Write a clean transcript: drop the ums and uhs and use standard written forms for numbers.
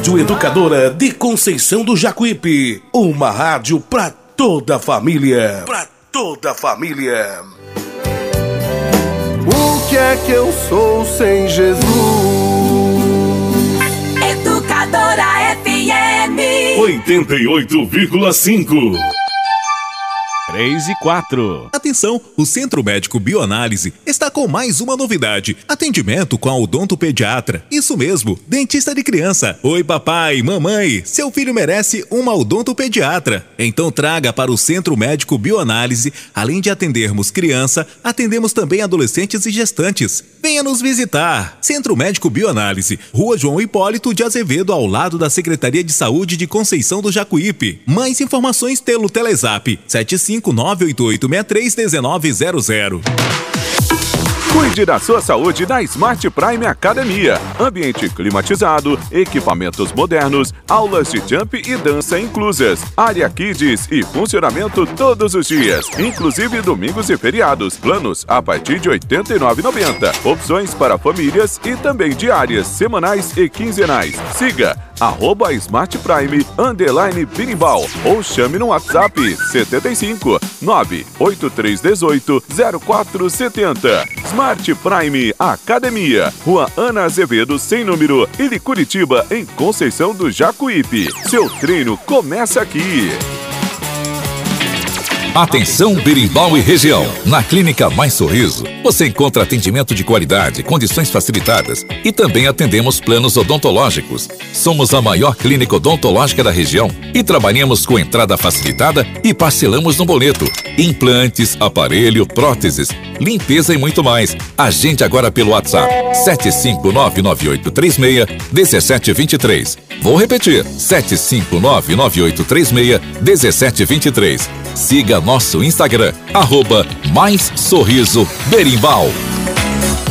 Rádio Educadora de Conceição do Jacuípe. Uma rádio pra toda a família. Pra toda a família. O que é que eu sou sem Jesus? Educadora FM 88,5. 3 e 4. Atenção, o Centro Médico Bioanálise está com mais uma novidade. Atendimento com a odontopediatra. Isso mesmo, dentista de criança. Oi papai, mamãe, seu filho merece uma odontopediatra. Então traga para o Centro Médico Bioanálise. Além de atendermos criança, atendemos também adolescentes e gestantes. Venha nos visitar. Centro Médico Bioanálise, Rua João Hipólito de Azevedo, ao lado da Secretaria de Saúde de Conceição do Jacuípe. Mais informações pelo Telezap 75988631900. Cuide da sua saúde na Smart Prime Academia. Ambiente climatizado, equipamentos modernos, aulas de jump e dança inclusas, área kids e funcionamento todos os dias, inclusive domingos e feriados. Planos a partir de R$ 89,90. Opções para famílias e também diárias, semanais e quinzenais. Siga @SmartPrime_Birimbau ou chame no WhatsApp 75 98318 0470. Smart Prime Academia, Rua Ana Azevedo, sem número, Ilha Curitiba, em Conceição do Jacuípe. Seu treino começa aqui. Atenção Birimbau e região. Na Clínica Mais Sorriso, você encontra atendimento de qualidade, condições facilitadas e também atendemos planos odontológicos. Somos a maior clínica odontológica da região e trabalhamos com entrada facilitada e parcelamos no boleto. Implantes, aparelho, próteses, limpeza e muito mais. Agende agora pelo WhatsApp 75998361723. Vou repetir, 75998361723. Siga nosso Instagram, @Mais Sorriso Berimbau.